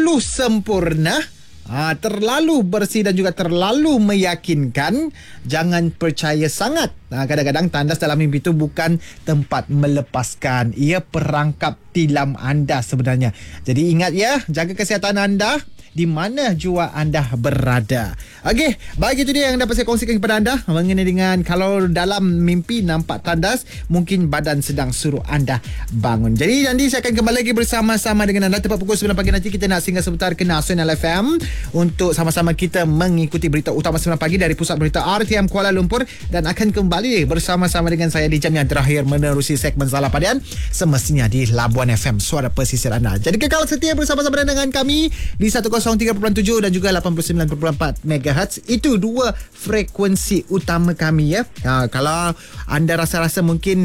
terlalu sempurna, terlalu bersih dan juga terlalu meyakinkan, jangan percaya sangat. Kadang-kadang tandas dalam mimpi itu bukan tempat melepaskan. Ia perangkap tilam anda sebenarnya. Jadi ingat ya, jaga kesihatan anda di mana jua anda berada. Okey, baik, itu dia yang dapat saya kongsikan kepada anda mengenai dengan kalau dalam mimpi nampak tandas, mungkin badan sedang suruh anda bangun. Jadi nanti saya akan kembali lagi bersama-sama dengan anda tepat pukul 9 pagi nanti. Kita nak singgah sebentar ke Nasional FM untuk sama-sama kita mengikuti berita utama 9 pagi dari Pusat Berita RTM Kuala Lumpur, dan akan kembali bersama-sama dengan saya di jam yang terakhir menerusi segmen Salah Padian semestinya di Labuan FM, suara pesisir anda. Jadi kekal setia bersama-sama dengan kami di 103.7 dan juga 89.4 MHz. Itu dua frekuensi utama kami ya. Kalau anda rasa-rasa mungkin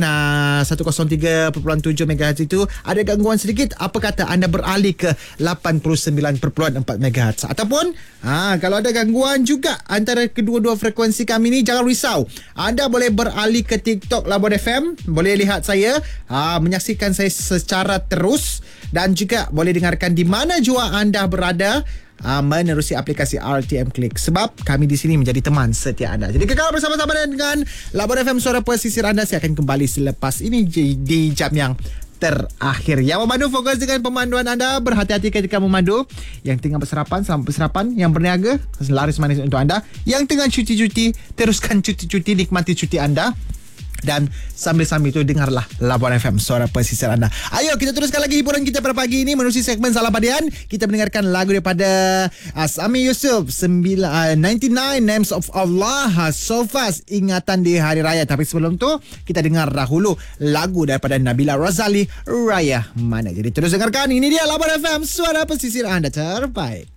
103.7 MHz itu ada gangguan sedikit, apa kata anda beralih ke 89.4 MHz, ataupun kalau ada gangguan juga antara kedua-dua frekuensi kami ni, jangan risau. Anda boleh beralih ke TikTok Labuan FM, boleh lihat saya, menyaksikan saya secara terus, dan juga boleh dengarkan di mana jua anda berada menerusi aplikasi RTM Click, sebab kami di sini menjadi teman setia anda. Jadi kekal bersama-sama dengan Labuan FM, suara pesisir anda. Saya akan kembali selepas ini di jam yang terakhir. Yang memandu fokus dengan pemanduan anda, berhati-hati ketika memandu. Yang tengah bersarapan, selamat bersarapan. Yang berniaga, laris manis untuk anda. Yang tengah cuti-cuti, teruskan cuti-cuti, nikmati cuti anda. Dan sambil-sambil itu dengarlah Labuan FM, suara pesisir anda. Ayo kita teruskan lagi hiburan kita pada pagi ini menerusi segmen Salah Padian. Kita mendengarkan lagu daripada Sami Yusof, 99 Names of Allah, So Fast, ingatan di hari raya. Tapi sebelum tu kita dengar dahulu lagu daripada Nabila Razali, Raya Mana. Jadi terus dengarkan, ini dia Labuan FM, suara pesisir anda terbaik.